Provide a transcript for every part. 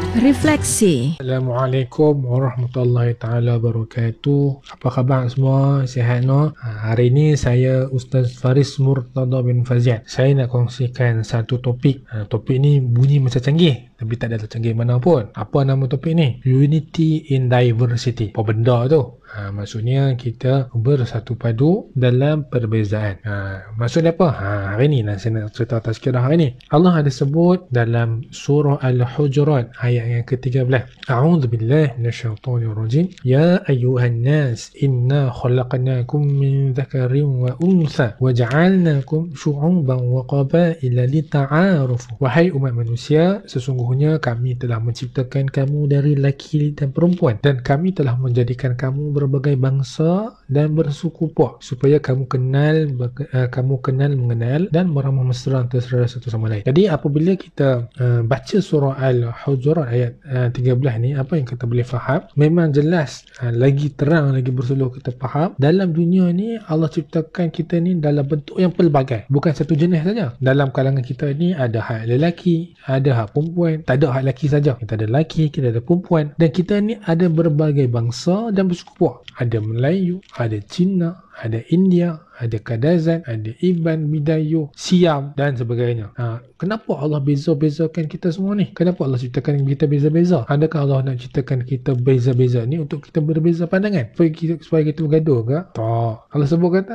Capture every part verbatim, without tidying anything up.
Refleksi. Assalamualaikum warahmatullahi taala wabarakatuh. Apa khabar semua? Sihat no? Ha, hari ini saya Ustaz Faris Murtada bin Faziad. Saya nak kongsikan satu topik. Ha, topik ni bunyi macam canggih, tapi tak ada canggih mana pun. Apa nama topik ni? Unity in Diversity. Apa benda tu? Ha, maksudnya kita bersatu padu dalam perbezaan. Ha, maksudnya apa? Ha, hari ni lah saya nak cerita tazkirah hari ni. Allah ada sebut dalam surah Al-Hujurat ayat yang ke tiga belas. A'udzubillahi minasyaitonirrajim. Ya ayyuhan nas inna khalaqnakum min dzakarin wa untha wa ja'alnakum syu'uban wa qabaila lita'arufu. Wahai umat manusia, sesungguhnya kami telah menciptakan kamu dari laki dan perempuan, dan kami telah menjadikan kamu berbagai bangsa dan bersuku puak supaya kamu kenal uh, kamu kenal mengenal dan beramah mesra antara satu sama lain. Jadi apabila kita uh, baca surah Al-Hujurat ayat uh, tiga belas ni, apa yang kita boleh faham, memang jelas uh, lagi terang, lagi bersuluh kita faham dalam dunia ni Allah ciptakan kita ni dalam bentuk yang pelbagai, bukan satu jenis saja. Dalam kalangan kita ni ada hak lelaki, ada hak perempuan, tak ada hak lelaki saja, kita ada lelaki, kita ada perempuan, dan kita ni ada berbagai bangsa dan bersuku puak. Ada Melayu, ada Cina, ada India, ada Kadazan, ada Iban, Midayo, Siam dan sebagainya. Ha, kenapa Allah beza-bezakan kita semua ni? Kenapa Allah ciptakan kita beza-beza? Adakah Allah nak ciptakan kita beza-beza ni untuk kita berbeza pandangan? Supaya kita, supaya kita bergaduh ke? Tak. Allah sebut kata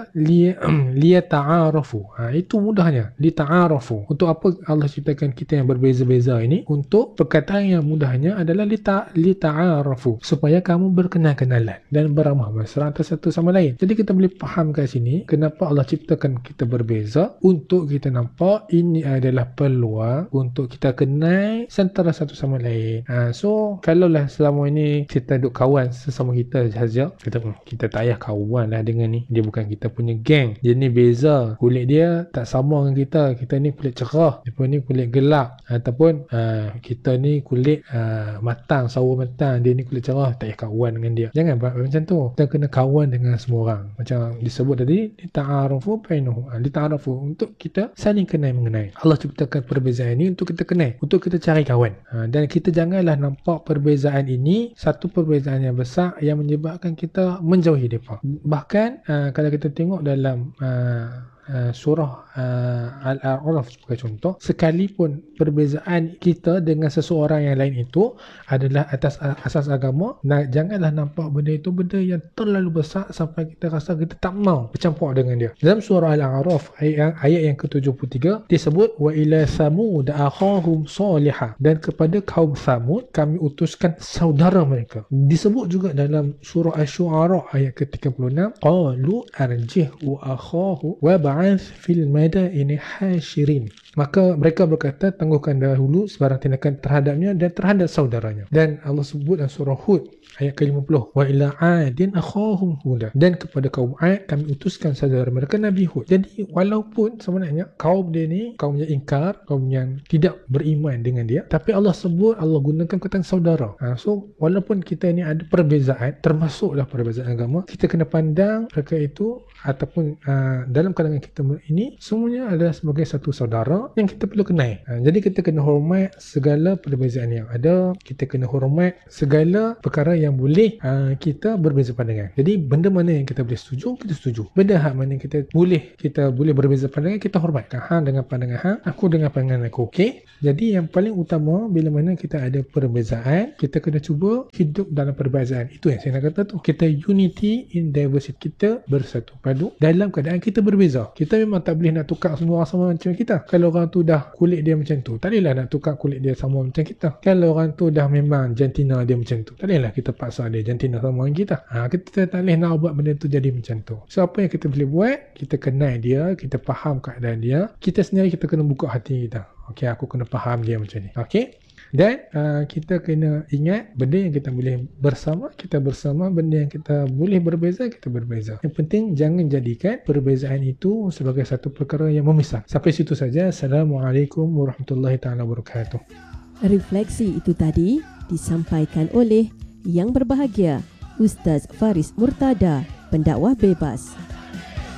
liya ta'arafu. Ha, itu mudahnya. Li ta'arafu. Untuk apa Allah ciptakan kita yang berbeza-beza ini? Untuk perkataan yang mudahnya adalah li ta'arafu. Supaya kamu berkenal-kenalan dan beramah mesra antara satu sama lain. Jadi kita boleh faham kat sini kenapa Allah ciptakan kita berbeza, untuk kita nampak ini adalah peluang untuk kita kenal antara satu sama lain. Ha, so kalaulah selama ini kita duk kawan sesama kita saja, kita kita tak payah kawan lah dengan ni, dia bukan kita punya geng, dia ni beza, kulit dia tak sama dengan kita, kita ni kulit cerah, dia pun ni kulit gelap, ataupun uh, kita ni kulit uh, matang, sawo matang, dia ni kulit cerah, tak payah kawan dengan dia. Jangan buat macam tu. Kita kena kawan dengan semua orang. Macam disebut tadi, lita'arufu bainahu, lita'arufu, untuk kita saling kenal mengenai. Allah ciptakan perbezaan ini untuk kita kenal, untuk kita cari kawan. Ha, dan kita janganlah nampak perbezaan ini satu perbezaan yang besar yang menyebabkan kita menjauhi mereka. Bahkan uh, kalau kita tengok dalam uh, Uh, surah uh, Al-A'raf sebagai contoh, sekalipun perbezaan kita dengan seseorang yang lain itu adalah atas asas agama, nah, janganlah nampak benda itu benda yang terlalu besar sampai kita rasa kita tak mau bercampur dengan dia. Dalam surah Al-A'raf ayat, ayat yang ke tujuh puluh tiga disebut wa ila samud akhahum salihah, dan kepada kaum Samud kami utuskan saudara mereka. Disebut juga dalam surah Asy-Syu'ara ayat ke tiga puluh enam, qalu arjih wa akhahu wa fil madaini hashirin, maka mereka berkata tangguhkan dahulu sebarang tindakan terhadapnya dan terhadap saudaranya. Dan Allah sebut dalam surah Hud ayat ke lima puluh, wa ila adin akhahum huda, dan kepada kaum Ad kami utuskan saudara mereka Nabi Hud. Jadi walaupun sebenarnya kaum dia ni kaum yang ingkar, kaum yang tidak beriman dengan dia, tapi Allah sebut, Allah gunakan kata saudara. Ha, so walaupun kita ni ada perbezaan, termasuklah perbezaan agama, kita kena pandang mereka itu ataupun uh, dalam kalangan kita ini semuanya adalah sebagai satu saudara yang kita perlu kenal. Ha, jadi kita kena hormat segala perbezaan yang ada, kita kena hormat segala perkara yang boleh uh, kita berbeza pandangan. Jadi benda mana yang kita boleh setuju, kita setuju. Benda hak mana kita boleh kita boleh berbeza pandangan, kita hormatkan. Hang dengan pandangan hang, aku dengan pandangan aku. Okey. Jadi yang paling utama bila mana kita ada perbezaan, kita kena cuba hidup dalam perbezaan. Itu yang saya nak kata tu. Kita unity in diversity. Kita bersatu padu dalam keadaan kita berbeza. Kita memang tak boleh nak tukar semua orang sama macam kita. Kalau orang tu dah kulit dia macam tu, tak bolehlah nak tukar kulit dia sama macam kita. Kalau orang tu dah memang jantina dia macam tu, tak bolehlah kita paksa dia jantina sama dengan kita. Ha, kita tak boleh nak buat benda tu jadi macam tu. So apa yang kita boleh buat, kita kenal dia, kita faham keadaan dia, kita sendiri kita kena buka hati kita. Okey, aku kena faham dia macam ni. Okey. Dan uh, kita kena ingat benda yang kita boleh bersama, kita bersama. Benda yang kita boleh berbeza, kita berbeza. Yang penting jangan jadikan perbezaan itu sebagai satu perkara yang memisah. Sampai situ saja. Assalamualaikum warahmatullahi taala wabarakatuh. Refleksi itu tadi disampaikan oleh yang berbahagia Ustaz Faris Murtada, pendakwah bebas.